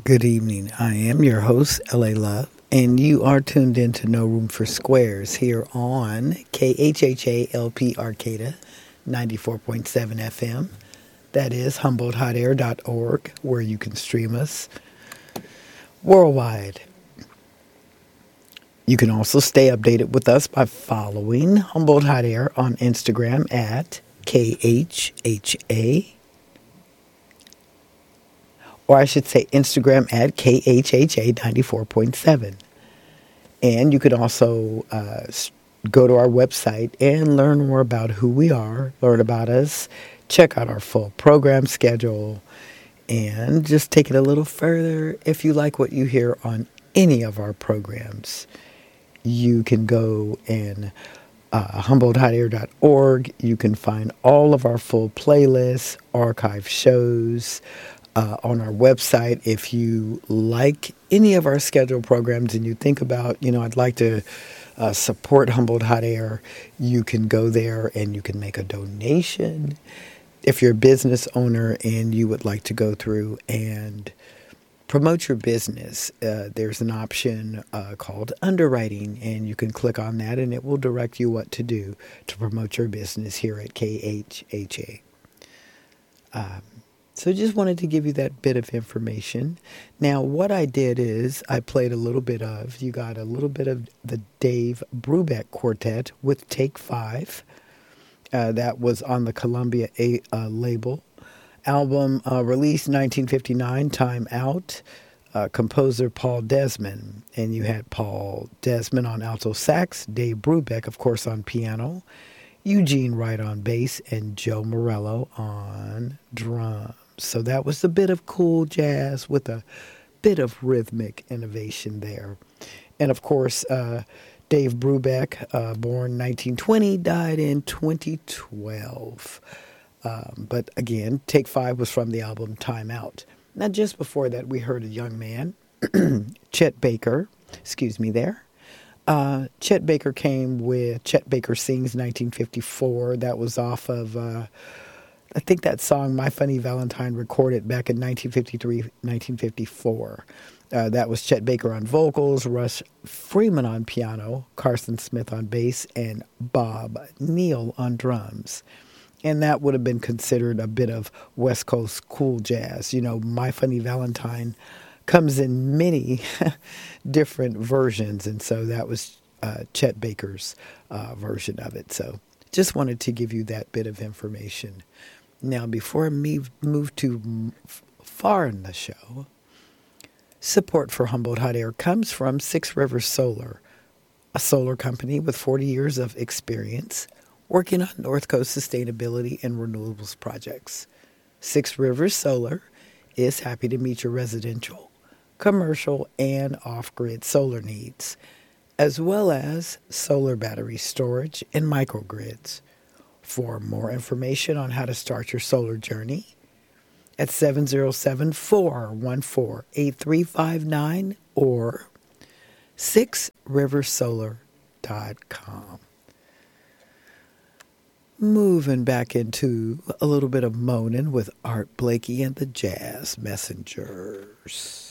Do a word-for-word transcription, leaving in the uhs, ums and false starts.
Good evening. I am your host, L A Love, and you are tuned in to No Room for Squares here on K H H A L P Arcata ninety-four point seven F M. That is humboldt hot air dot org, where you can stream us worldwide. You can also stay updated with us by following Humboldt Hot Air on Instagram at K H H A, or I should say Instagram at K H H A ninety-four point seven. And you can also uh, go to our website and learn more about who we are, learn about us, check out our full program schedule, and just take it a little further. If you like what you hear on any of our programs, you can go and uh, humboldt hot air dot org. You can find all of our full playlists, archive shows, Uh, on our website. If you like any of our scheduled programs and you think about, you know, I'd like to uh, support Humboldt Hot Air, you can go there and you can make a donation. If you're a business owner and you would like to go through and promote your business, uh, there's an option uh, called underwriting, and you can click on that and it will direct you what to do to promote your business here at K H H A. Um, So just wanted to give you that bit of information. Now, what I did is I played a little bit of, you got a little bit of the Dave Brubeck Quartet with Take Five. Uh, that was on the Columbia A, uh, label. Album uh, released nineteen fifty-nine, Time Out. Uh, composer Paul Desmond. And you had Paul Desmond on alto sax, Dave Brubeck, of course, on piano, Eugene Wright on bass, and Joe Morello on drums. So that was a bit of cool jazz with a bit of rhythmic innovation there. And of course, uh, Dave Brubeck, uh, born nineteen twenty, died in twenty twelve. Um, but again, Take Five was from the album Time Out. Now, just before that, we heard a young man, Chet Baker, excuse me there. Uh, Chet Baker came with Chet Baker Sings nineteen fifty-four. That was off of, uh, I think that song, My Funny Valentine, recorded back in nineteen fifty-three, nineteen fifty-four. Uh, that was Chet Baker on vocals, Russ Freeman on piano, Carson Smith on bass, and Bob Neal on drums. And that would have been considered a bit of West Coast cool jazz. You know, My Funny Valentine comes in many different versions, and so that was uh, Chet Baker's uh, version of it. So just wanted to give you that bit of information. Now, before I move, move too far in the show, support for Humboldt Hot Air comes from Six Rivers Solar, a solar company with forty years of experience working on North Coast sustainability and renewables projects. Six Rivers Solar is happy to meet your residential, commercial, and off-grid solar needs, as well as solar battery storage and microgrids. For more information on how to start your solar journey, at seven zero seven, four one four, eight three five nine or six rivers solar dot com. Moving back into a little bit of moaning with Art Blakey and the Jazz Messengers.